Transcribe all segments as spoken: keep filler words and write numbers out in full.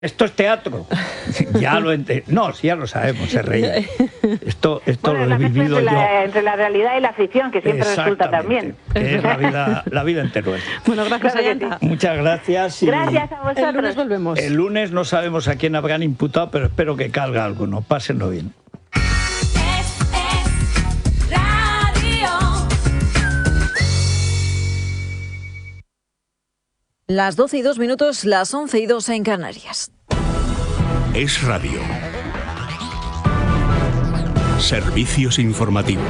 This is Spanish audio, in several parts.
Esto es teatro. Ya lo ent... No, sí, ya lo sabemos, se reía. Esto, esto bueno, lo he vivido entre yo. La, entre la realidad y la ficción, que siempre resulta también. Es la vida, la vida en Teruel. Bueno, gracias, Claro Ayanta. sí. Muchas gracias. Y Gracias a vosotros. El lunes volvemos. el lunes no sabemos a quién habrán imputado, pero espero que calga alguno. Pásenlo bien. Las doce y dos minutos, las once y dos en Canarias. Es Radio. Servicios informativos.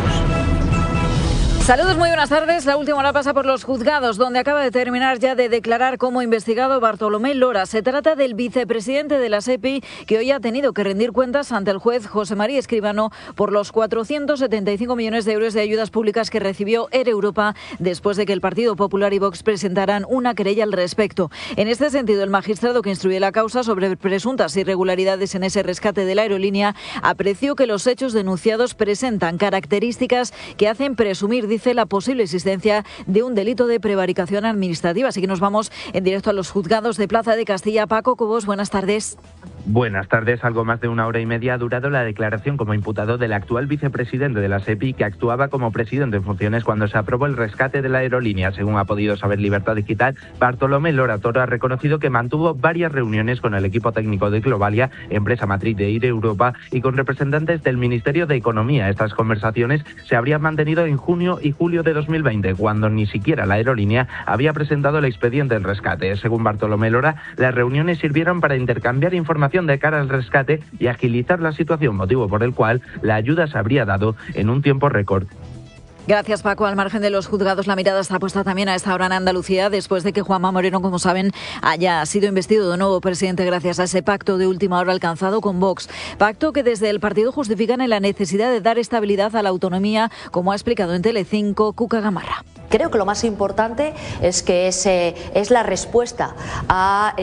Saludos, muy buenas tardes. La última hora pasa por los juzgados, donde acaba de terminar ya de declarar como investigado Bartolomé Lora. Se trata del vicepresidente de la SEPI, que hoy ha tenido que rendir cuentas ante el juez José María Escribano por los cuatrocientos setenta y cinco millones de euros de ayudas públicas que recibió Air Europa después de que el Partido Popular y Vox presentaran una querella al respecto. En este sentido, el magistrado que instruye la causa sobre presuntas irregularidades en ese rescate de la aerolínea apreció que los hechos denunciados presentan características que hacen presumir, dice, la posible existencia de un delito de prevaricación administrativa. Así que nos vamos en directo a los juzgados de Plaza de Castilla. Paco Cobos, buenas tardes. Buenas tardes. Algo más de una hora y media ha durado la declaración como imputado del actual vicepresidente de la SEPI, que actuaba como presidente en funciones cuando se aprobó el rescate de la aerolínea. Según ha podido saber Libertad Digital, Bartolomé Lora Toro ha reconocido que mantuvo varias reuniones con el equipo técnico de Globalia, empresa matriz de Air Europa, y con representantes del Ministerio de Economía. Estas conversaciones se habrían mantenido en junio y julio de dos mil veinte, cuando ni siquiera la aerolínea había presentado el expediente del rescate. Según Bartolomé Lora, las reuniones sirvieron para intercambiar información de cara al rescate y agilizar la situación, motivo por el cual la ayuda se habría dado en un tiempo récord. Gracias, Paco. Al margen de los juzgados, la mirada está puesta también a esta hora en Andalucía, después de que Juanma Moreno, como saben, haya sido investido de nuevo presidente gracias a ese pacto de última hora alcanzado con Vox. Pacto que desde el partido justifican en la necesidad de dar estabilidad a la autonomía, como ha explicado en Telecinco Cuca Gamarra. Creo que lo más importante es que es, eh, es la respuesta a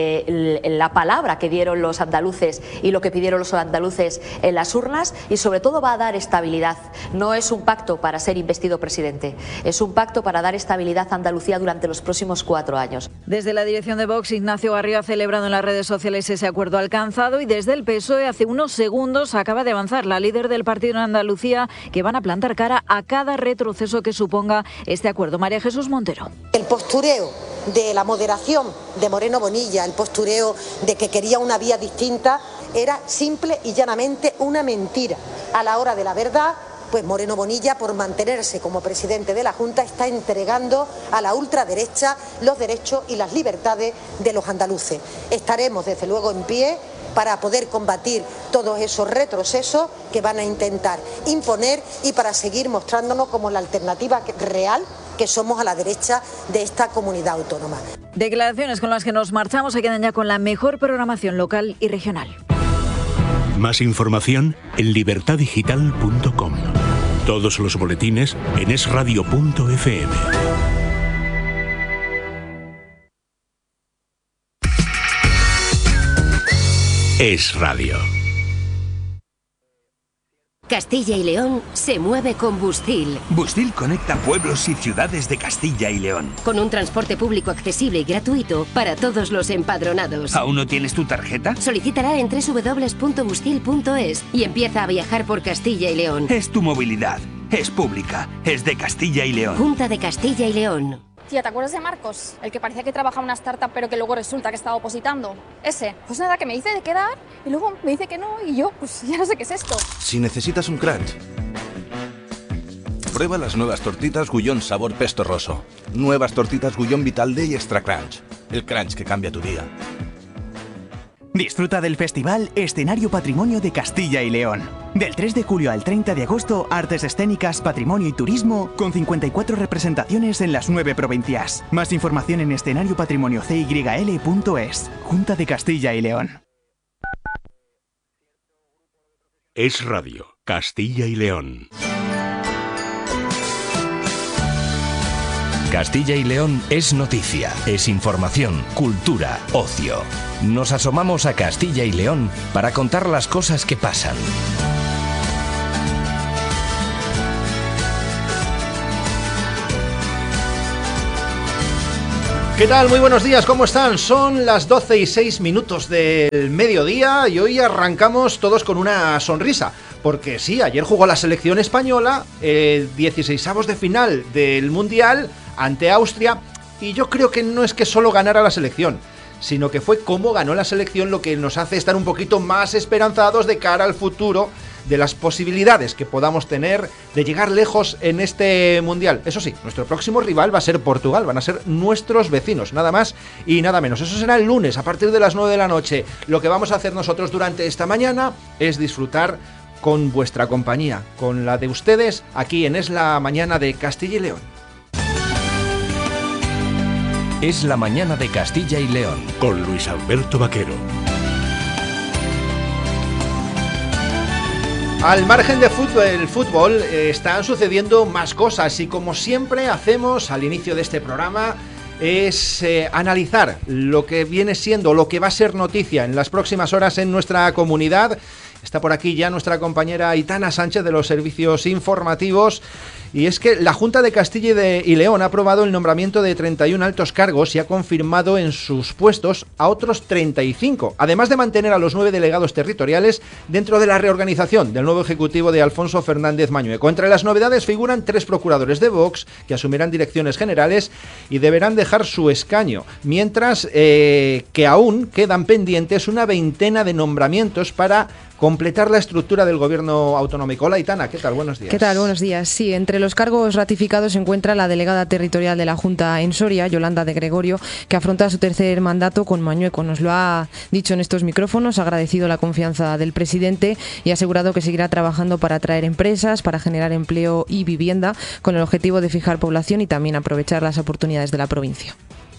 eh, la palabra que dieron los andaluces y lo que pidieron los andaluces en las urnas, y sobre todo va a dar estabilidad. No es un pacto para ser investido presidente, es un pacto para dar estabilidad a Andalucía durante los próximos cuatro años. Desde la dirección de Vox, Ignacio Garrido ha celebrado en las redes sociales ese acuerdo alcanzado, y desde el P S O E hace unos segundos acaba de avanzar la líder del partido en Andalucía, que van a plantar cara a cada retroceso que suponga este acuerdo. María Jesús Montero. El postureo de la moderación de Moreno Bonilla, el postureo de que quería una vía distinta, era simple y llanamente una mentira. A la hora de la verdad, pues Moreno Bonilla, por mantenerse como presidente de la Junta, está entregando a la ultraderecha los derechos y las libertades de los andaluces. Estaremos desde luego en pie para poder combatir todos esos retrocesos que van a intentar imponer, y para seguir mostrándonos como la alternativa real que somos a la derecha de esta comunidad autónoma. Declaraciones con las que nos marchamos se quedan ya con la mejor programación local y regional. Más información en libertad digital punto com. Todos los boletines en es radio punto efe eme. Es Radio. Castilla y León se mueve con Bustil. Bustil conecta pueblos y ciudades de Castilla y León. Con un transporte público accesible y gratuito para todos los empadronados. ¿Aún no tienes tu tarjeta? Solicítala en doble u doble u doble u punto bustil punto es y empieza a viajar por Castilla y León. Es tu movilidad. Es pública. Es de Castilla y León. Junta de Castilla y León. Tía, ¿te acuerdas de Marcos? El que parecía que trabajaba en una startup pero que luego resulta que estaba opositando. Ese. Pues nada, que me dice de quedar y luego me dice que no y yo, pues ya no sé qué es esto. Si necesitas un crunch, prueba las nuevas tortitas Gullón sabor pesto roso. Nuevas tortitas Gullón Vital Day Extra Crunch. El crunch que cambia tu día. Disfruta del festival Escenario Patrimonio de Castilla y León. Del tres de julio al treinta de agosto, artes escénicas, patrimonio y turismo, con cincuenta y cuatro representaciones en las nueve provincias. Más información en escenario patrimonio c y l punto es. Junta de Castilla y León. Es Radio, Castilla y León. Castilla y León es noticia, es información, cultura, ocio. Nos asomamos a Castilla y León para contar las cosas que pasan. ¿Qué tal? Muy buenos días, ¿cómo están? Son las doce y seis minutos del mediodía y hoy arrancamos todos con una sonrisa. Porque sí, ayer jugó la selección española, el dieciseisavos de final del Mundial ante Austria, y yo creo que no es que solo ganara la selección, sino que fue cómo ganó la selección lo que nos hace estar un poquito más esperanzados de cara al futuro, de las posibilidades que podamos tener de llegar lejos en este Mundial. Eso sí, nuestro próximo rival va a ser Portugal, van a ser nuestros vecinos, nada más y nada menos. Eso será el lunes a partir de las nueve de la noche. Lo que vamos a hacer nosotros durante esta mañana es disfrutar con vuestra compañía, con la de ustedes, aquí en Es la Mañana de Castilla y León. Es la Mañana de Castilla y León, con Luis Alberto Vaquero. Al margen de fútbol, el fútbol eh, están sucediendo más cosas y como siempre hacemos al inicio de este programa es eh, analizar lo que viene siendo, lo que va a ser noticia en las próximas horas en nuestra comunidad. Está por aquí ya nuestra compañera Aitana Sánchez de los servicios informativos. Y es que la Junta de Castilla y, de, y León ha aprobado el nombramiento de treinta y un altos cargos y ha confirmado en sus puestos a otros treinta y cinco, además de mantener a los nueve delegados territoriales dentro de la reorganización del nuevo ejecutivo de Alfonso Fernández Mañueco. Entre las novedades figuran tres procuradores de Vox que asumirán direcciones generales y deberán dejar su escaño, mientras eh, que aún quedan pendientes una veintena de nombramientos para completar la estructura del gobierno autonómico. Hola, Aitana, ¿qué tal? Buenos días. ¿Qué tal? Buenos días. Sí, entre los cargos ratificados se encuentra la delegada territorial de la Junta en Soria, Yolanda de Gregorio, que afronta su tercer mandato con Mañueco. Nos lo ha dicho en estos micrófonos, ha agradecido la confianza del presidente y ha asegurado que seguirá trabajando para atraer empresas, para generar empleo y vivienda, con el objetivo de fijar población y también aprovechar las oportunidades de la provincia.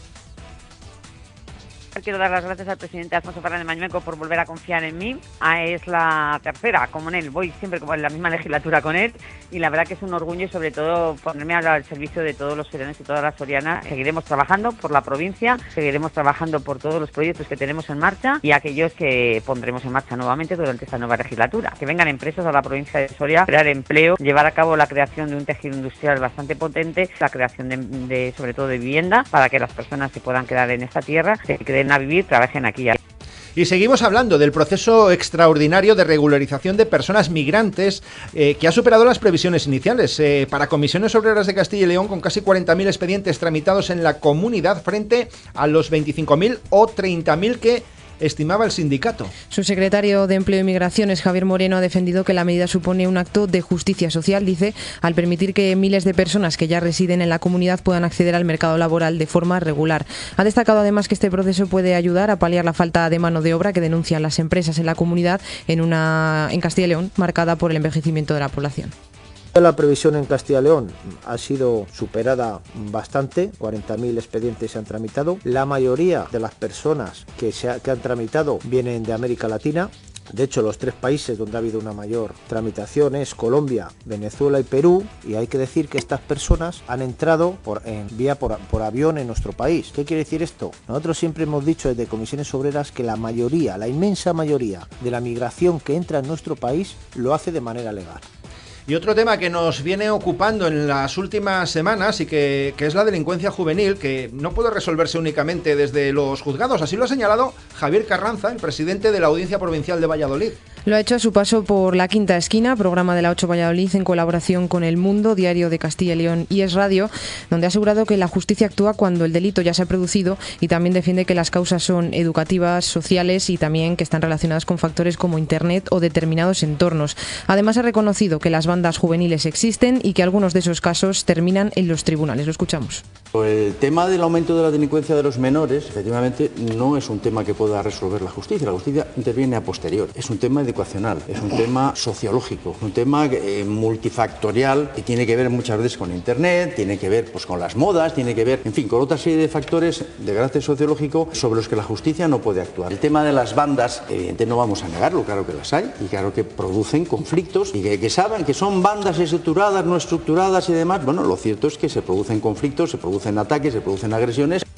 Quiero dar las gracias al presidente Alfonso Fernández Mañueco por volver a confiar en mí. Ah, es la tercera, como en él. Voy siempre como en la misma legislatura con él y la verdad que es un orgullo y sobre todo ponerme al servicio de todos los sorianos y todas las sorianas. Seguiremos trabajando por la provincia, seguiremos trabajando por todos los proyectos que tenemos en marcha y aquellos que pondremos en marcha nuevamente durante esta nueva legislatura. Que vengan empresas a la provincia de Soria, crear empleo, llevar a cabo la creación de un tejido industrial bastante potente, la creación de, de sobre todo de vivienda para que las personas se puedan quedar en esta tierra, se queden a vivir, trabajen aquí. Y seguimos hablando del proceso extraordinario de regularización de personas migrantes eh, que ha superado las previsiones iniciales. Eh, para Comisiones Obreras de Castilla y León, con casi cuarenta mil expedientes tramitados en la comunidad frente a los veinticinco mil o treinta mil que estimaba el sindicato. Su secretario de Empleo y Migraciones, Javier Moreno, ha defendido que la medida supone un acto de justicia social, dice, al permitir que miles de personas que ya residen en la comunidad puedan acceder al mercado laboral de forma regular. Ha destacado además que este proceso puede ayudar a paliar la falta de mano de obra que denuncian las empresas en la comunidad en una en Castilla y León marcada por el envejecimiento de la población. La previsión en Castilla y León ha sido superada bastante, cuarenta mil expedientes se han tramitado. La mayoría de las personas que, se ha, que han tramitado vienen de América Latina. De hecho, los tres países donde ha habido una mayor tramitación es Colombia, Venezuela y Perú, y hay que decir que estas personas han entrado por, en vía por, por avión en nuestro país. ¿Qué quiere decir esto? Nosotros siempre hemos dicho desde Comisiones Obreras que la mayoría, la inmensa mayoría de la migración que entra en nuestro país lo hace de manera legal. Y otro tema que nos viene ocupando en las últimas semanas y que, que es la delincuencia juvenil, que no puede resolverse únicamente desde los juzgados. Así lo ha señalado Javier Carranza, el presidente de la Audiencia Provincial de Valladolid. Lo ha hecho a su paso por La Quinta Esquina, programa de la ocho Valladolid en colaboración con El Mundo, Diario de Castilla y León y Es Radio, donde ha asegurado que la justicia actúa cuando el delito ya se ha producido y también defiende que las causas son educativas, sociales y también que están relacionadas con factores como Internet o determinados entornos. Además ha reconocido que las bandas juveniles existen y que algunos de esos casos terminan en los tribunales. Lo escuchamos. El tema del aumento de la delincuencia de los menores, efectivamente, no es un tema que pueda resolver la justicia. La justicia interviene a posteriori. Es un tema educacional, es un tema sociológico, un tema eh, multifactorial que tiene que ver muchas veces con Internet, tiene que ver pues, con las modas, tiene que ver, en fin, con otra serie de factores de carácter sociológico sobre los que la justicia no puede actuar. El tema de las bandas, evidentemente no vamos a negarlo, claro que las hay y claro que producen conflictos y que, que saben que son bandas estructuradas, no estructuradas y demás. Bueno, lo cierto es que se producen conflictos, se producen ataques, se producen agresiones.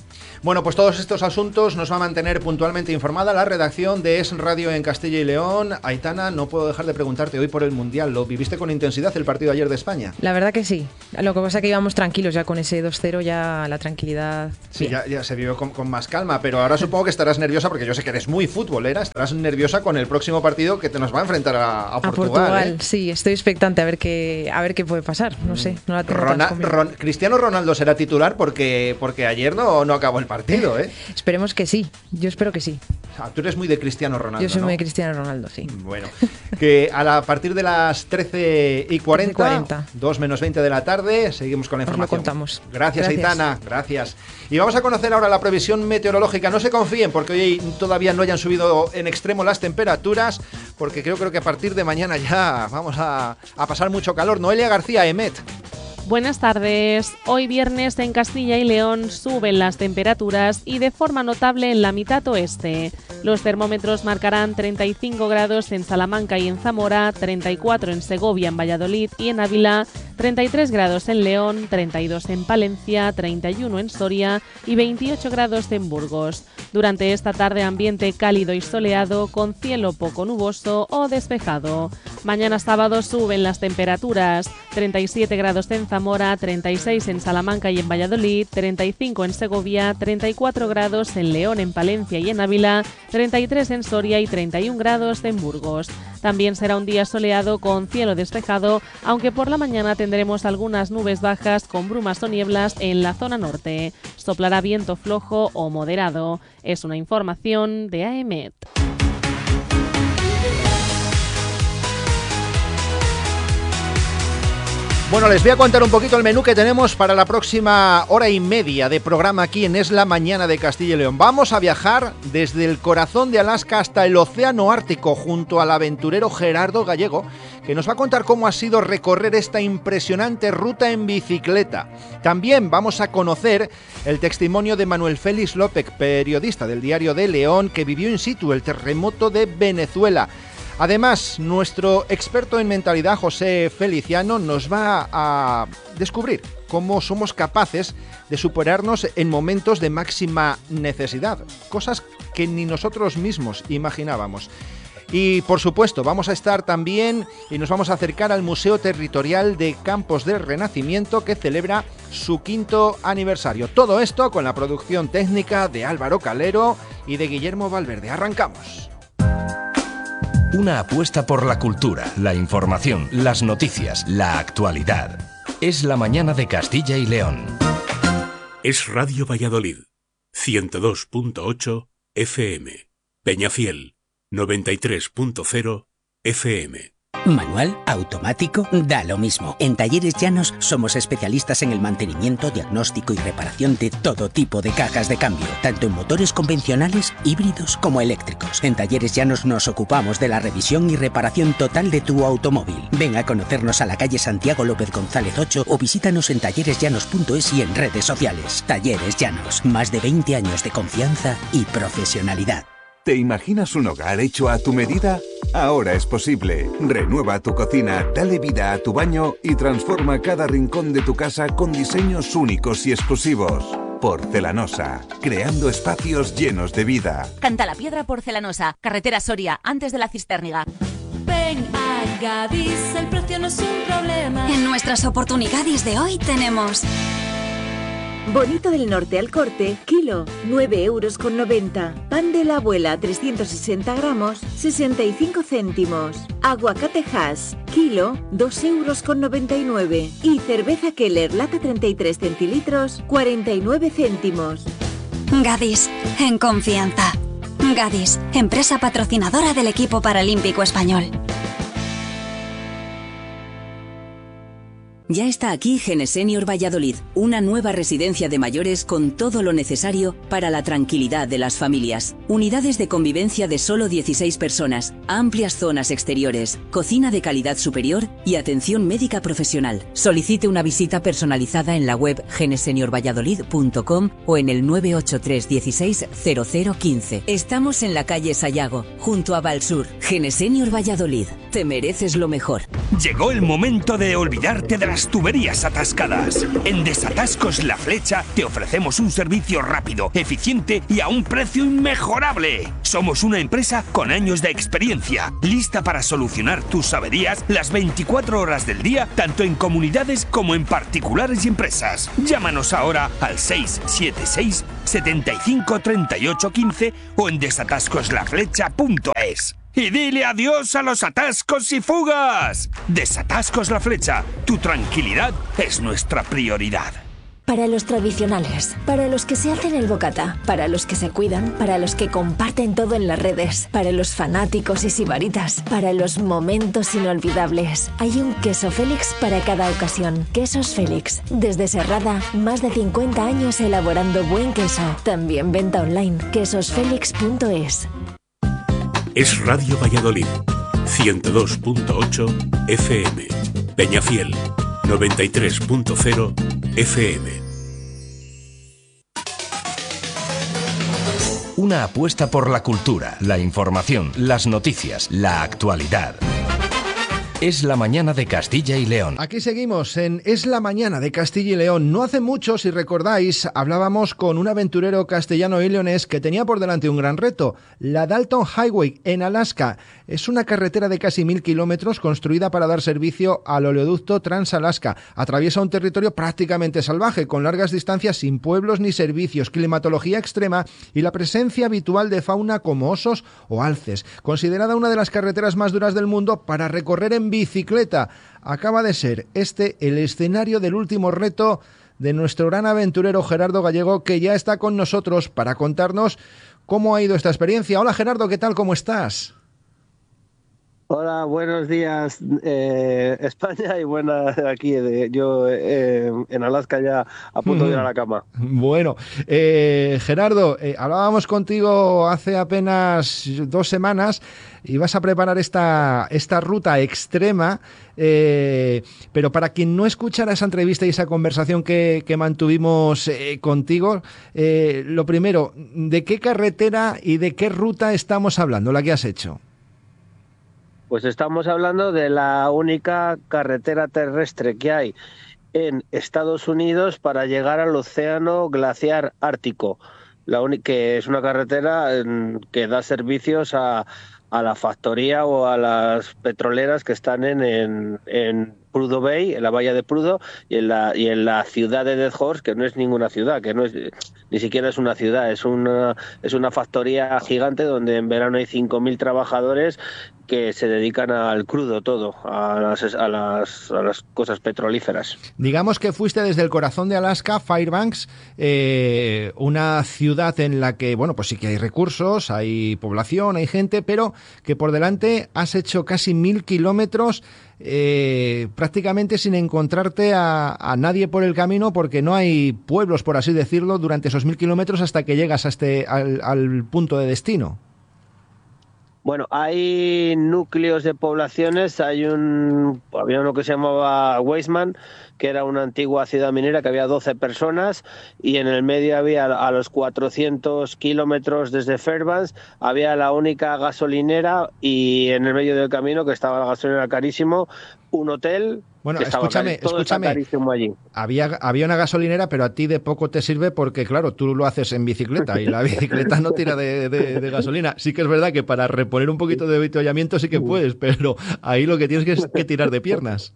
Bueno, pues todos estos asuntos nos va a mantener puntualmente informada la redacción de Es Radio en Castilla y León. Aitana, no puedo dejar de preguntarte hoy por el Mundial. ¿Lo viviste con intensidad el partido ayer de España? La verdad que sí. Lo que pasa es que íbamos tranquilos ya con ese dos cero, ya la tranquilidad... Sí, ya, ya se vivió con, con más calma, pero ahora supongo que estarás nerviosa porque yo sé que eres muy futbolera. Estarás nerviosa con el próximo partido que te nos va a enfrentar a, a, a Portugal. Portugal, ¿eh? Sí, estoy expectante a ver qué, a ver qué puede pasar. No sé, no la tengo Rona, Ron, Cristiano Ronaldo será titular porque, porque ayer no, no acabó el partido, ¿eh? Esperemos que sí, yo espero que sí. Ah, tú eres muy de Cristiano Ronaldo, Yo soy ¿no? muy de Cristiano Ronaldo, sí. Bueno, que a, la, a partir de las trece y cuarenta, dos menos veinte de la tarde, seguimos con la información. Os lo contamos. Gracias, Gracias, Aitana, gracias. Y vamos a conocer ahora la previsión meteorológica. No se confíen porque hoy todavía no hayan subido en extremo las temperaturas, porque creo, creo que a partir de mañana ya vamos a, a pasar mucho calor. Noelia García, Emet. Buenas tardes. Hoy viernes en Castilla y León suben las temperaturas y de forma notable en la mitad oeste. Los termómetros marcarán treinta y cinco grados en Salamanca y en Zamora, treinta y cuatro en Segovia, en Valladolid y en Ávila, treinta y tres grados en León, treinta y dos en Palencia, treinta y uno en Soria y veintiocho grados en Burgos. Durante esta tarde ambiente cálido y soleado con cielo poco nuboso o despejado. Mañana sábado suben las temperaturas, treinta y siete grados en Zamora, treinta y seis en Salamanca y en Valladolid, treinta y cinco en Segovia, treinta y cuatro grados en León, en Palencia y en Ávila, treinta y tres en Soria y treinta y un grados en Burgos. También será un día soleado con cielo despejado, aunque por la mañana tendremos algunas nubes bajas con brumas o nieblas en la zona norte. Soplará viento flojo o moderado. Es una información de A E M E T. Bueno, les voy a contar un poquito el menú que tenemos para la próxima hora y media de programa aquí en Es la Mañana de Castilla y León. Vamos a viajar desde el corazón de Alaska hasta el Océano Ártico junto al aventurero Gerardo Gallego, que nos va a contar cómo ha sido recorrer esta impresionante ruta en bicicleta. También vamos a conocer el testimonio de Manuel Félix López, periodista del Diario de León, que vivió in situ el terremoto de Venezuela. Además, nuestro experto en mentalidad, José Feliciano, nos va a descubrir cómo somos capaces de superarnos en momentos de máxima necesidad, cosas que ni nosotros mismos imaginábamos. Y, por supuesto, vamos a estar también y nos vamos a acercar al Museo Territorial de Campos del Renacimiento, que celebra su quinto aniversario. Todo esto con la producción técnica de Álvaro Calero y de Guillermo Valverde. Arrancamos. Una apuesta por la cultura, la información, las noticias, la actualidad. Es la mañana de Castilla y León. Es Radio Valladolid, ciento dos punto ocho F M. Peñafiel, noventa y tres punto cero F M. Manual, automático, da lo mismo. En Talleres Llanos somos especialistas en el mantenimiento, diagnóstico y reparación de todo tipo de cajas de cambio, tanto en motores convencionales, híbridos como eléctricos. En Talleres Llanos nos ocupamos de la revisión y reparación total de tu automóvil. Ven a conocernos a la calle Santiago López González ocho o visítanos en talleres llanos punto es y en redes sociales. Talleres Llanos, más de veinte años de confianza y profesionalidad. ¿Te imaginas un hogar hecho a tu medida? Ahora es posible. Renueva tu cocina, dale vida a tu baño y transforma cada rincón de tu casa con diseños únicos y exclusivos. Porcelanosa, creando espacios llenos de vida. Cantalapiedra Porcelanosa, carretera Soria, antes de la Cistérniga. Ven a Gadis, el precio no es un problema. En nuestras oportunidades de hoy tenemos... Bonito del Norte al Corte, kilo, nueve euros con noventa. Pan de la Abuela, trescientos sesenta gramos, sesenta y cinco céntimos. Aguacate Hass, kilo, dos euros con noventa y nueve. Y cerveza Keller, lata treinta y tres centilitros, cuarenta y nueve céntimos. Gadis, en confianza. Gadis, empresa patrocinadora del equipo paralímpico español. Ya está aquí Genesenior Valladolid, una nueva residencia de mayores con todo lo necesario para la tranquilidad de las familias. Unidades de convivencia de solo dieciséis personas, amplias zonas exteriores, cocina de calidad superior y atención médica profesional. Solicite una visita personalizada en la web genesenior valladolid punto com o en el nueve ocho tres dieciséis cero cero quince. Estamos en la calle Sayago, junto a Valsur. Genesenior Valladolid, te mereces lo mejor. Llegó el momento de olvidarte de las tuberías atascadas. En Desatascos La Flecha te ofrecemos un servicio rápido, eficiente y a un precio inmejorable. Somos una empresa con años de experiencia, lista para solucionar tus averías las veinticuatro horas del día, tanto en comunidades como en particulares y empresas. Llámanos ahora al seis siete seis, setenta y cinco, treinta y ocho, quince o en desatascos la flecha punto es. Y dile adiós a los atascos y fugas. Desatascos La Flecha, tu tranquilidad es nuestra prioridad. Para los tradicionales, para los que se hacen el bocata, para los que se cuidan, para los que comparten todo en las redes, para los fanáticos y sibaritas, para los momentos inolvidables. Hay un queso Félix para cada ocasión. Quesos Félix. Desde Serrada, más de cincuenta años elaborando buen queso. También venta online. quesos félix punto es. Es Radio Valladolid, ciento dos punto ocho F M. Peñafiel, noventa y tres punto cero F M. Una apuesta por la cultura, la información, las noticias, la actualidad. Es la mañana de Castilla y León. Aquí seguimos en Es la mañana de Castilla y León. No hace mucho, si recordáis, hablábamos con un aventurero castellano y leonés que tenía por delante un gran reto. La Dalton Highway en Alaska. Es una carretera de casi mil kilómetros construida para dar servicio al oleoducto Trans-Alaska. Atraviesa un territorio prácticamente salvaje, con largas distancias sin pueblos ni servicios, climatología extrema y la presencia habitual de fauna como osos o alces. Considerada una de las carreteras más duras del mundo para recorrer en bicicleta. Acaba de ser este el escenario del último reto de nuestro gran aventurero Gerardo Gallego, que ya está con nosotros para contarnos cómo ha ido esta experiencia. Hola Gerardo, ¿qué tal? ¿Cómo estás? Hola, buenos días eh, España y buenas aquí, de, yo eh, en Alaska ya a punto de ir a la cama. Bueno, eh, Gerardo, eh, hablábamos contigo hace apenas dos semanas y vas a preparar esta, esta ruta extrema, eh, pero para quien no escuchara esa entrevista y esa conversación que, que mantuvimos eh, contigo, eh, lo primero, ¿de qué carretera y de qué ruta estamos hablando, la que has hecho? Pues estamos hablando de la única carretera terrestre que hay en Estados Unidos para llegar al océano glaciar ártico, la única, que es una carretera que da servicios a, a la factoría o a las petroleras que están en, en, en Prudhoe Bay, en la bahía de Prudhoe, y en la, y en la ciudad de Dead Horse, que no es ninguna ciudad, que no es ni siquiera es una ciudad, es una, es una factoría gigante donde en verano hay cinco mil trabajadores que se dedican al crudo todo, a las, a las, a las cosas petrolíferas. Digamos que fuiste desde el corazón de Alaska, Fairbanks, eh, una ciudad en la que, bueno, pues sí que hay recursos, hay población, hay gente, pero que por delante has hecho casi mil kilómetros eh, prácticamente sin encontrarte a, a nadie por el camino, porque no hay pueblos, por así decirlo, durante esos mil kilómetros hasta que llegas a este, al, al punto de destino. Bueno, hay núcleos de poblaciones, hay un, había uno que se llamaba Weisman, que era una antigua ciudad minera que había doce personas, y en el medio había, a los cuatrocientos kilómetros desde Fairbanks, había la única gasolinera, y en el medio del camino, que estaba la gasolinera carísimo, un hotel. Bueno, escúchame, escúchame, allí. Había, había una gasolinera, pero a ti de poco te sirve porque, claro, tú lo haces en bicicleta y la bicicleta no tira de, de, de gasolina. Sí que es verdad que para reponer un poquito de avituallamiento sí que puedes, pero ahí lo que tienes que es que tirar de piernas.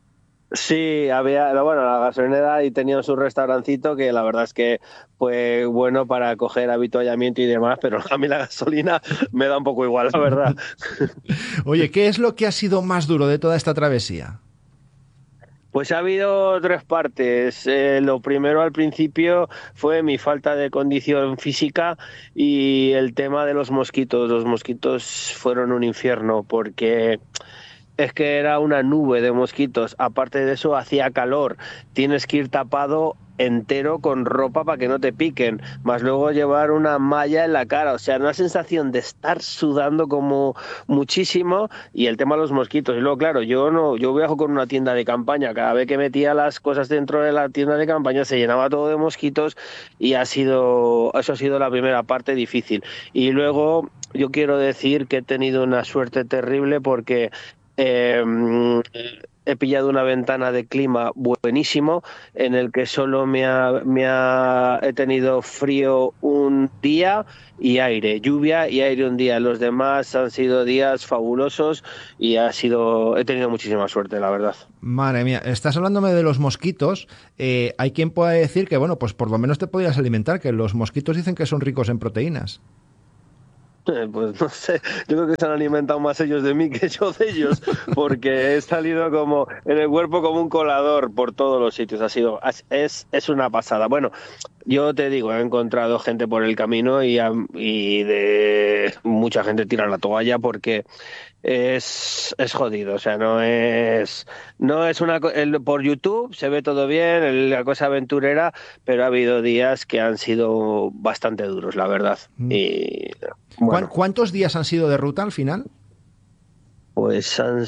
Sí, había, bueno, la gasolinera y tenían su restaurancito que la verdad es que fue bueno para coger avituallamiento y demás, pero a mí la gasolina me da un poco igual, la verdad. Oye, ¿qué es lo que ha sido más duro de toda esta travesía? Pues ha habido tres partes. Eh, lo primero al principio fue mi falta de condición física y el tema de los mosquitos. Los mosquitos fueron un infierno porque es que era una nube de mosquitos. Aparte de eso, hacía calor. Tienes que ir tapado entero con ropa para que no te piquen, más luego llevar una malla en la cara, o sea, una sensación de estar sudando como muchísimo, y el tema de los mosquitos. Y luego, claro, yo no, yo viajo con una tienda de campaña, cada vez que metía las cosas dentro de la tienda de campaña se llenaba todo de mosquitos, y ha sido, eso ha sido la primera parte difícil. Y luego yo quiero decir que he tenido una suerte terrible porque Eh, he pillado una ventana de clima buenísimo en el que solo me ha, me ha he tenido frío un día y aire, lluvia y aire un día. Los demás han sido días fabulosos y ha sido he tenido muchísima suerte, la verdad. Madre mía, estás hablándome de los mosquitos. Eh, hay quien pueda decir que, bueno, pues por lo menos te podías alimentar, que los mosquitos dicen que son ricos en proteínas. Pues no sé, yo creo que se han alimentado más ellos de mí que yo de ellos, porque he salido como en el cuerpo como un colador por todos los sitios. Ha sido, es, es una pasada. Bueno, yo te digo, he encontrado gente por el camino y, y de mucha gente tira la toalla porque es, es jodido. O sea, no es, no es una el, por YouTube se ve todo bien, el, la cosa aventurera, pero ha habido días que han sido bastante duros, la verdad. Mm. Y bueno. ¿Cuántos días han sido de ruta al final? Pues han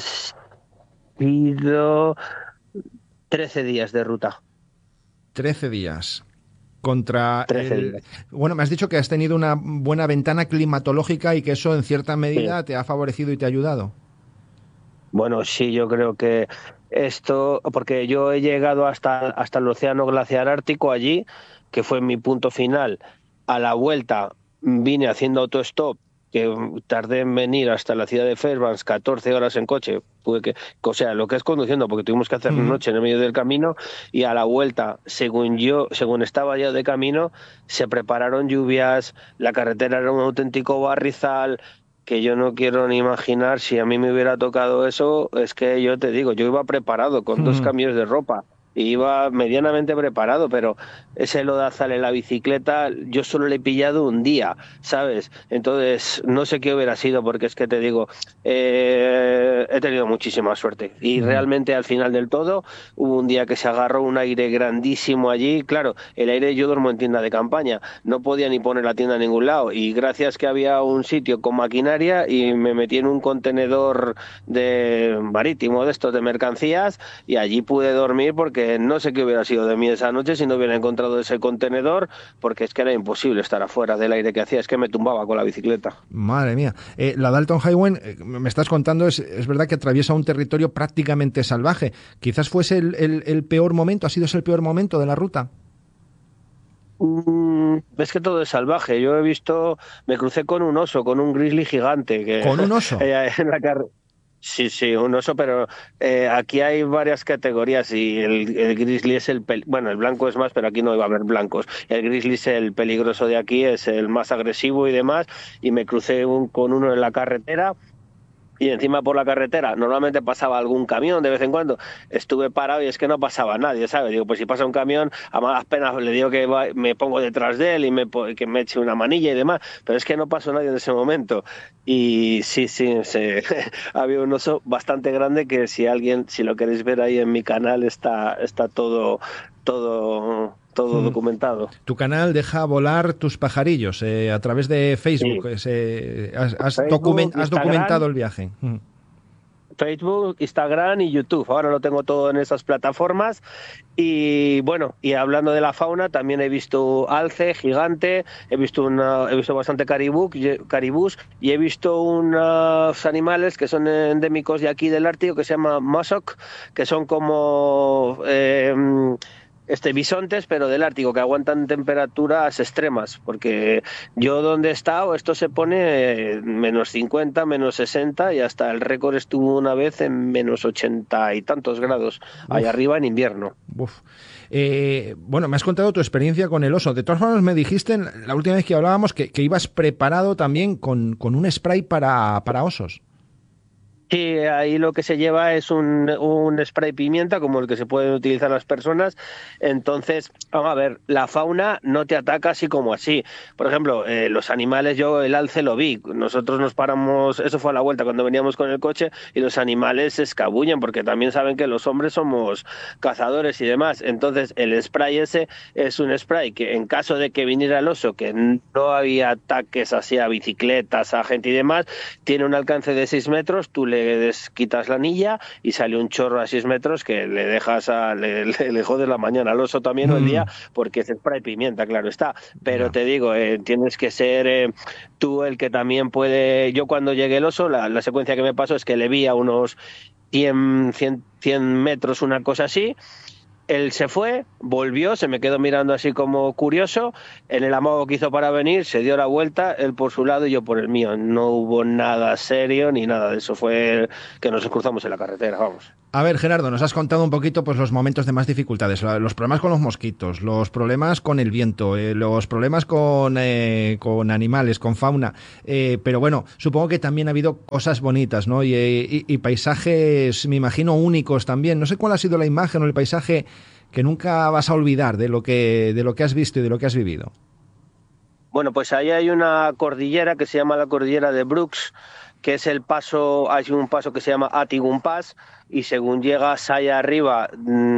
sido trece días de ruta. trece días. Contra trece el... días. Bueno, me has dicho que has tenido una buena ventana climatológica y que eso en cierta medida sí. te ha favorecido y te ha ayudado. Bueno, sí, yo creo que esto, porque yo he llegado hasta, hasta el Océano Glaciar Ártico allí, que fue mi punto final. A la vuelta vine haciendo autostop, que tardé en venir hasta la ciudad de Fairbanks, catorce horas en coche, pude que, o sea, lo que es conduciendo, porque tuvimos que hacer mm. noche en el medio del camino, y a la vuelta, según yo, según estaba ya de camino, se prepararon lluvias, la carretera era un auténtico barrizal, que yo no quiero ni imaginar. Si a mí me hubiera tocado eso, es que yo te digo, yo iba preparado con mm. dos cambios de ropa, iba medianamente preparado, pero ese lodazal en la bicicleta yo solo le he pillado un día, ¿sabes? Entonces no sé qué hubiera sido, porque es que te digo, eh, he tenido muchísima suerte y mm. realmente al final del todo hubo un día que se agarró un aire grandísimo allí. Claro, el aire, yo duermo en tienda de campaña, no podía ni poner la tienda a ningún lado, y gracias que había un sitio con maquinaria y me metí en un contenedor de marítimo de estos de mercancías y allí pude dormir, porque no sé qué hubiera sido de mí esa noche si no hubiera encontrado ese contenedor, porque es que era imposible estar afuera del aire que hacía, es que me tumbaba con la bicicleta. Madre mía. Eh, la Dalton Highway, eh, me estás contando, es, es verdad que atraviesa un territorio prácticamente salvaje. Quizás fuese el, el, el peor momento, ha sido ese el peor momento de la ruta. Mm, es que todo es salvaje. Yo he visto, me crucé con un oso, con un grizzly gigante. Que, ¿Con un oso? en la carretera. Sí, sí, un oso, pero eh, aquí hay varias categorías y el, el grizzly es el... Pel bueno, el blanco es más, pero aquí no iba a haber blancos. El grizzly es el peligroso de aquí, es el más agresivo y demás, y me crucé un, con uno en la carretera. Y encima por la carretera normalmente pasaba algún camión de vez en cuando. Estuve parado y es que no pasaba nadie, ¿sabes? Digo, pues si pasa un camión, a malas penas le digo que va, me pongo detrás de él y me, que me eche una manilla y demás. Pero es que no pasó nadie en ese momento. Y sí, sí, sí había un oso bastante grande que si alguien, si lo queréis ver ahí en mi canal, está, está todo... todo todo documentado. Tu canal deja volar tus pajarillos eh, a través de Facebook. Sí. Eh, has, has, Facebook, document, has documentado el viaje. Facebook, Instagram y YouTube. Ahora lo tengo todo en esas plataformas. Y bueno, y hablando de la fauna, también he visto alce gigante, he visto una, he visto bastante caribú, caribús y he visto unos animales que son endémicos de aquí del Ártico, que se llama muskox, que son como... Eh, Este, bisontes, pero del Ártico, que aguantan temperaturas extremas, porque yo donde he estado, esto se pone eh, menos cincuenta, menos sesenta, y hasta el récord estuvo una vez en menos ochenta y tantos grados, Uf. allá arriba en invierno. Uf. Eh, bueno, me has contado tu experiencia con el oso. De todas formas, me dijiste la última vez que hablábamos que, que ibas preparado también con, con un spray para, para osos. Sí, ahí lo que se lleva es un, un spray pimienta, como el que se pueden utilizar las personas. Entonces, vamos a ver, la fauna no te ataca así como así. Por ejemplo, eh, los animales, yo el alce lo vi. Nosotros nos paramos, eso fue a la vuelta cuando veníamos con el coche, y los animales se escabullen porque también saben que los hombres somos cazadores y demás. Entonces, el spray ese es un spray que en caso de que viniera el oso, que no había ataques así a bicicletas, a gente y demás, tiene un alcance de seis metros, tú le le desquitas la anilla y sale un chorro a seis metros que le dejas a, le, le, le jodes la mañana al oso también mm. o el día, porque es spray pimienta, claro está. Pero no. te digo, eh, tienes que ser eh, tú el que también puede... Yo cuando llegué el oso, la, la secuencia que me pasó es que le vi a unos cien, cien, cien metros, una cosa así. Él se fue, volvió, se me quedó mirando así como curioso. En el amago que hizo para venir, se dio la vuelta, él por su lado y yo por el mío. No hubo nada serio ni nada de eso. Fue que nos cruzamos en la carretera, vamos. A ver, Gerardo, nos has contado un poquito pues los momentos de más dificultades, los problemas con los mosquitos, los problemas con el viento, eh, los problemas con, eh, con animales, con fauna. Eh, pero bueno, supongo que también ha habido cosas bonitas, ¿no? Y, y, y paisajes, me imagino, únicos también. No sé cuál ha sido la imagen o el paisaje que nunca vas a olvidar de lo que de lo que has visto y de lo que has vivido. Bueno, pues ahí hay una cordillera que se llama la cordillera de Brooks, que es el paso, hay un paso que se llama Atigun Pass, y según llegas allá arriba,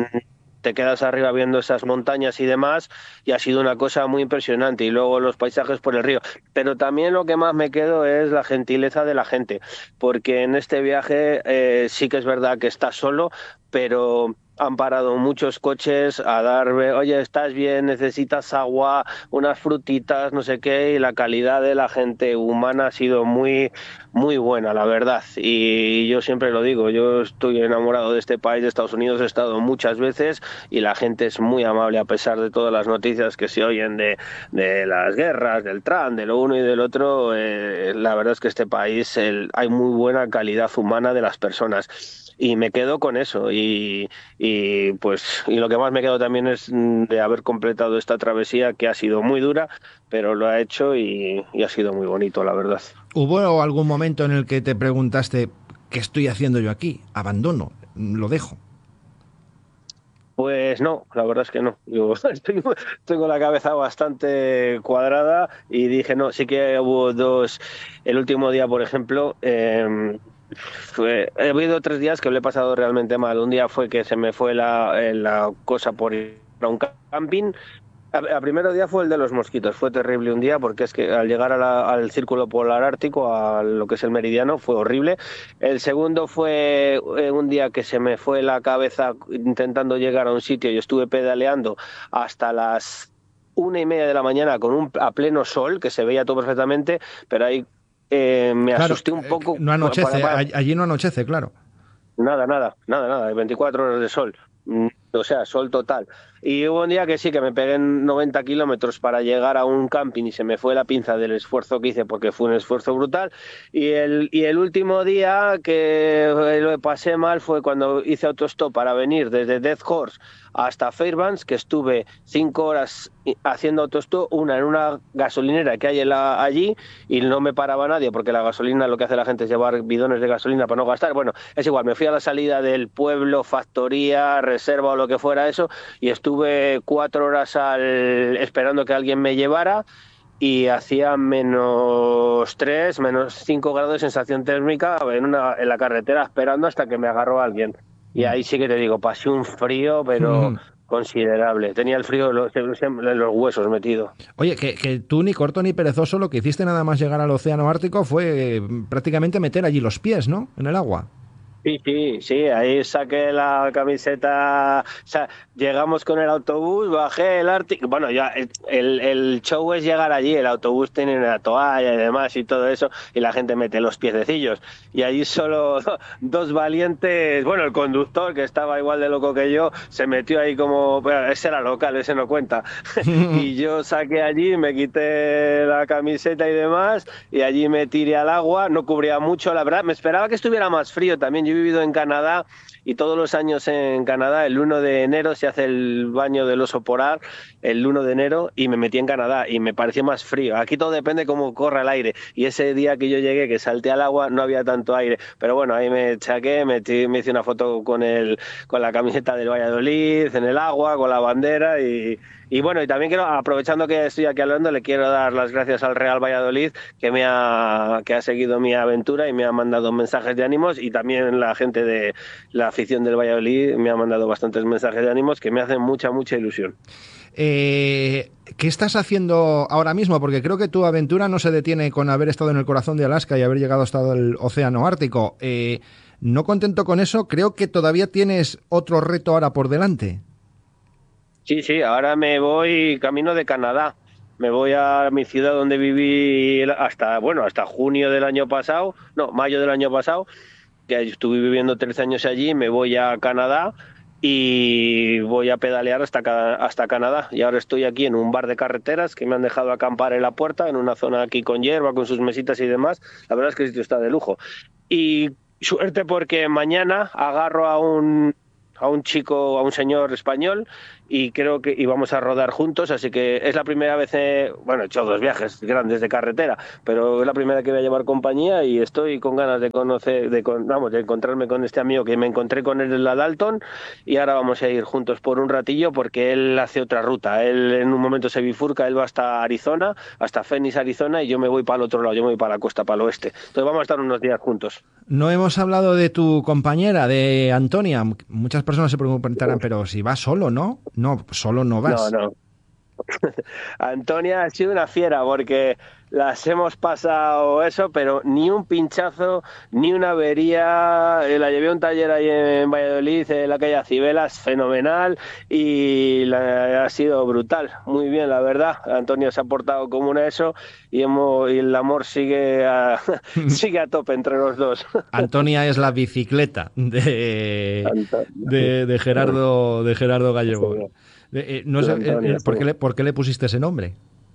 te quedas arriba viendo esas montañas y demás, y ha sido una cosa muy impresionante, y luego los paisajes por el río. Pero también lo que más me quedo es la gentileza de la gente, porque en este viaje eh, sí que es verdad que estás solo, pero han parado muchos coches a darme, oye, ¿estás bien? ¿Necesitas agua? Unas frutitas, no sé qué, y la calidad de la gente humana ha sido muy, muy buena, la verdad. Y yo siempre lo digo, yo estoy enamorado de este país, de Estados Unidos, he estado muchas veces y la gente es muy amable a pesar de todas las noticias que se oyen de, de las guerras, del Trump, de lo uno y del otro. Eh, la verdad es que este país el, hay muy buena calidad humana de las personas. Y me quedo con eso y, y pues y lo que más me quedo también es de haber completado esta travesía, que ha sido muy dura, pero lo ha hecho y, y ha sido muy bonito, la verdad. ¿Hubo algún momento en el que te preguntaste qué estoy haciendo yo aquí? ¿Abandono? ¿Lo dejo? Pues no, la verdad es que no. Yo estoy, tengo la cabeza bastante cuadrada y dije no. Sí que hubo dos. El último día, por ejemplo, eh, Fue, he habido tres días que lo he pasado realmente mal. Un día fue que se me fue la, la cosa por ir a un camping. El primer día fue el de los mosquitos. Fue terrible un día porque es que al llegar a la, al círculo polar ártico, a lo que es el meridiano, fue horrible. El segundo fue un día que se me fue la cabeza intentando llegar a un sitio y estuve pedaleando hasta las una y media de la mañana con un, a pleno sol, que se veía todo perfectamente, pero ahí Eh, me claro, asusté un poco. No anochece, para, para... allí no anochece, claro. Nada, nada, nada, nada, veinticuatro horas de sol, o sea, sol total. Y hubo un día que sí, que me pegué en noventa kilómetros para llegar a un camping y se me fue la pinza del esfuerzo que hice, porque fue un esfuerzo brutal. Y el, y el último día que lo pasé mal fue cuando hice autostop para venir desde Death Horse hasta Fairbanks, que estuve cinco horas haciendo autostop, una en una gasolinera que hay en la, allí, y no me paraba nadie, porque la gasolina, lo que hace la gente es llevar bidones de gasolina para no gastar. Bueno, es igual, me fui a la salida del pueblo, factoría, reserva o lo que fuera eso, y estuve cuatro horas al, esperando que alguien me llevara, y hacía menos tres, menos cinco grados de sensación térmica en, una, en la carretera, esperando hasta que me agarró alguien. Y ahí sí que te digo, pasé un frío, pero... Mm. considerable. Tenía el frío en los, en los huesos metido. Oye, que, que tú ni corto ni perezoso, lo que hiciste nada más llegar al océano Ártico fue eh, prácticamente meter allí los pies, ¿no? En el agua. Sí, sí, sí, ahí saqué la camiseta, o sea, llegamos con el autobús, bajé el Ártico, bueno, ya el, el show es llegar allí, el autobús tiene una toalla y demás y todo eso, y la gente mete los piececillos, y allí solo dos valientes, bueno, el conductor, que estaba igual de loco que yo, se metió ahí como, ese era local, ese no cuenta, y yo saqué allí, me quité la camiseta y demás, y allí me tiré al agua, no cubría mucho, la verdad, me esperaba que estuviera más frío también. Yo he vivido en Canadá y todos los años en Canadá el uno de enero se hace el baño del oso polar, el uno de enero, y me metí en Canadá y me pareció más frío. Aquí todo depende cómo corra el aire, y ese día que yo llegué, que salté al agua, no había tanto aire, pero bueno, ahí me chaqué, me, me hice una foto con el con la camiseta del Valladolid en el agua, con la bandera, y, Y bueno, y también quiero, aprovechando que estoy aquí hablando, le quiero dar las gracias al Real Valladolid, que me ha, que ha seguido mi aventura y me ha mandado mensajes de ánimos, y también la gente de la afición del Valladolid me ha mandado bastantes mensajes de ánimos que me hacen mucha, mucha ilusión. Eh, ¿Qué estás haciendo ahora mismo? Porque creo que tu aventura no se detiene con haber estado en el corazón de Alaska y haber llegado hasta el océano Ártico. Eh, no contento con eso, creo que todavía tienes otro reto ahora por delante. Sí, sí, ahora me voy camino de Canadá. Me voy a mi ciudad donde viví hasta, bueno, hasta junio del año pasado, no, mayo del año pasado, que estuve viviendo trece años allí. Me voy a Canadá y voy a pedalear hasta, hasta Canadá. Y ahora estoy aquí en un bar de carreteras que me han dejado acampar en la puerta, en una zona aquí con hierba, con sus mesitas y demás. La verdad es que el sitio está de lujo. Y suerte porque mañana agarro a un, a un chico, a un señor español, y creo que íbamos a rodar juntos, así que es la primera vez, eh, bueno, he hecho dos viajes grandes de carretera, pero es la primera que voy a llevar compañía y estoy con ganas de conocer, de vamos, de encontrarme con este amigo que me encontré con él en la Dalton, y ahora vamos a ir juntos por un ratillo porque él hace otra ruta. Él en un momento se bifurca, él va hasta Arizona, hasta Phoenix, Arizona, y yo me voy para el otro lado, yo me voy para la costa, para el oeste. Entonces vamos a estar unos días juntos. No hemos hablado de tu compañera, de Antonia. Muchas personas se preguntarán, pero si vas solo, ¿no? No, solo no vas. No, no. Antonia ha sido una fiera porque las hemos pasado eso, pero ni un pinchazo, ni una avería. La llevé a un taller ahí en Valladolid, en la calle Cibelas, fenomenal, y la, ha sido brutal, muy bien, la verdad. Antonia se ha portado como una eso, y, hemos, y el amor sigue a, sigue a tope entre los dos. Antonia es la bicicleta de, de, de Gerardo de Gerardo Gallego. Eh, no sé, eh, ¿por, qué le, ¿Por qué le pusiste ese nombre?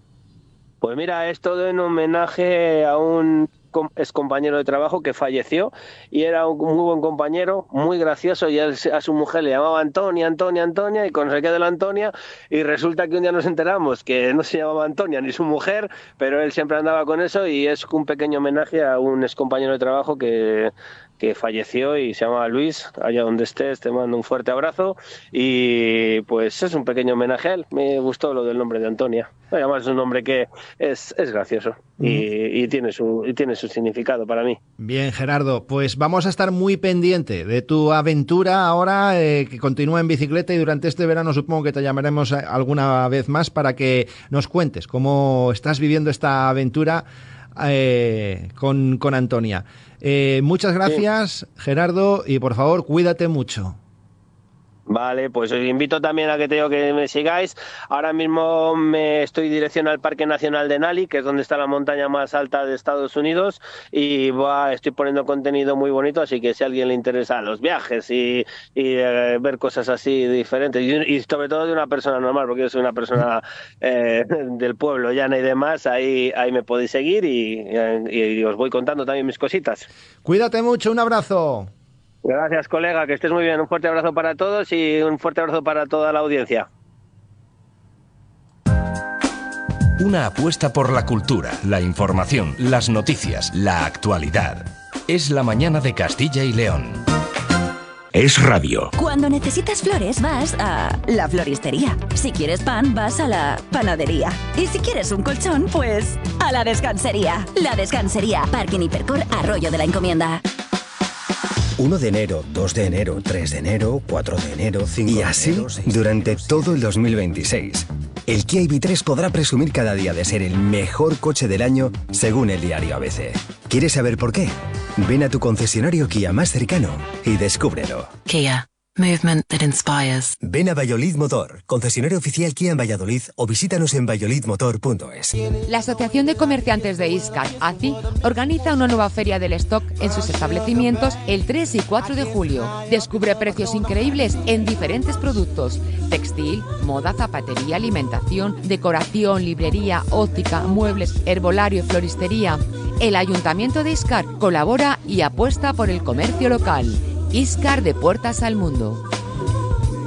Pues mira, es todo en homenaje a un ex compañero de trabajo que falleció, y era un muy buen compañero, muy gracioso, y él, a su mujer le llamaba Antonia, Antonia, Antonia, y con se quedó de la Antonia, y resulta que un día nos enteramos que no se llamaba Antonia ni su mujer, pero él siempre andaba con eso, y es un pequeño homenaje a un ex compañero de trabajo que que falleció y se llama Luis. Allá donde estés te mando un fuerte abrazo, y pues es un pequeño homenaje a él. Me gustó lo del nombre de Antonia, además es un nombre que es, es gracioso y, y, tiene su, y tiene su significado para mí. Bien, Gerardo, pues vamos a estar muy pendiente de tu aventura ahora, eh, que continúa en bicicleta, y durante este verano supongo que te llamaremos alguna vez más para que nos cuentes cómo estás viviendo esta aventura eh, con, con Antonia. Eh, muchas gracias, sí. Gerardo, y por favor, cuídate mucho. Vale, pues os invito también a que te digo que me sigáis. Ahora mismo me estoy en dirección al Parque Nacional de Nali, que es donde está la montaña más alta de Estados Unidos, y va, estoy poniendo contenido muy bonito, así que si a alguien le interesa los viajes y, y eh, ver cosas así diferentes, y, y sobre todo de una persona normal, porque yo soy una persona eh, del pueblo, llana y demás, ahí, ahí me podéis seguir, y, y, y os voy contando también mis cositas. Cuídate mucho, un abrazo. Gracias, colega, que estés muy bien. Un fuerte abrazo para todos y un fuerte abrazo para toda la audiencia. Una apuesta por la cultura, la información, las noticias, la actualidad. Es la mañana de Castilla y León. Es radio. Cuando necesitas flores, vas a la floristería. Si quieres pan, vas a la panadería. Y si quieres un colchón, pues a la descansería. La Descansería, Parking Hipercor, Arroyo de la Encomienda. uno de enero, dos de enero, tres de enero, cuatro de enero, cinco de enero... Y así, durante todo el dos mil veintiséis. El Kia I V tres podrá presumir cada día de ser el mejor coche del año, según el diario A B C. ¿Quieres saber por qué? Ven a tu concesionario Kia más cercano y descúbrelo. Kia. Movement that inspires. Ven a Valladolid Motor, concesionario oficial Kia en Valladolid, o visítanos en valladolid motor punto es. La Asociación de Comerciantes de Iscar, A C I, organiza una nueva feria del stock en sus establecimientos el tres y cuatro de julio. Descubre precios increíbles en diferentes productos: textil, moda, zapatería, alimentación, decoración, librería, óptica, muebles, herbolario y floristería. El Ayuntamiento de Iscar colabora y apuesta por el comercio local. Iscar, de puertas al mundo.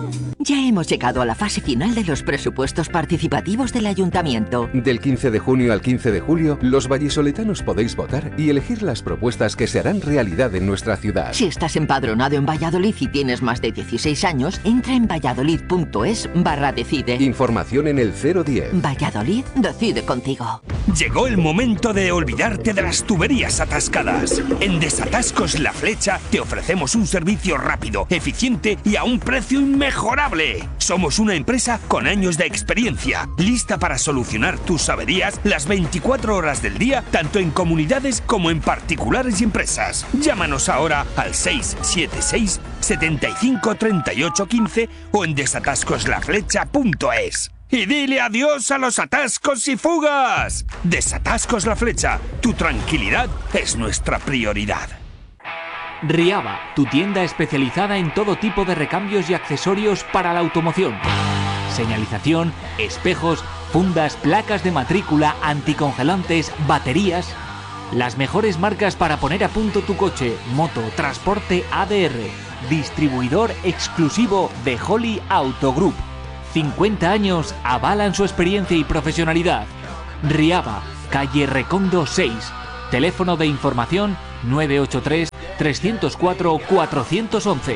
Ya hemos llegado a la fase final de los presupuestos participativos del Ayuntamiento. Del quince de junio al quince de julio, los vallisoletanos podéis votar y elegir las propuestas que se harán realidad en nuestra ciudad. Si estás empadronado en Valladolid y tienes más de dieciséis años, entra en valladolid.es barra decide. Información en el cero diez. Valladolid decide contigo. Llegó el momento de olvidarte de las tuberías atascadas. En Desatascos La Flecha te ofrecemos un servicio rápido, eficiente y a un precio inmejorable. Somos una empresa con años de experiencia, lista para solucionar tus averías las veinticuatro horas del día, tanto en comunidades como en particulares y empresas. Llámanos ahora al seis siete seis, setenta y cinco, treinta y ocho, quince o en desatascos la flecha punto es. Y dile adiós a los atascos y fugas. Desatascos La Flecha, tu tranquilidad es nuestra prioridad. Riaba, tu tienda especializada en todo tipo de recambios y accesorios para la automoción. Señalización, espejos, fundas, placas de matrícula, anticongelantes, baterías. Las mejores marcas para poner a punto tu coche, moto, transporte A D R. Distribuidor exclusivo de Holly Auto Group. cincuenta años avalan su experiencia y profesionalidad. Riaba, calle Recondo seis. Teléfono de información nueve ocho tres, tres cero cuatro, cuatro uno uno.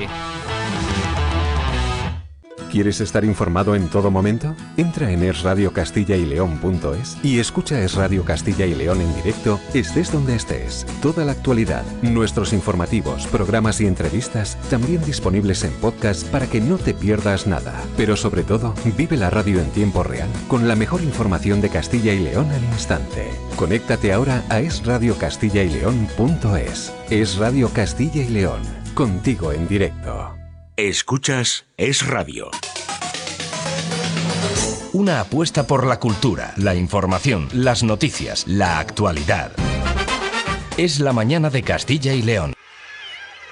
¿Quieres estar informado en todo momento? Entra en es radio castilla y león punto es y escucha Es Radio Castilla y León en directo, estés donde estés. Toda la actualidad, nuestros informativos, programas y entrevistas, también disponibles en podcast para que no te pierdas nada. Pero sobre todo, vive la radio en tiempo real, con la mejor información de Castilla y León al instante. Conéctate ahora a es radio castilla y león punto es. Es Radio Castilla y León, contigo en directo. Escuchas Es Radio. Una apuesta por la cultura, la información, las noticias, la actualidad. Es la mañana de Castilla y León.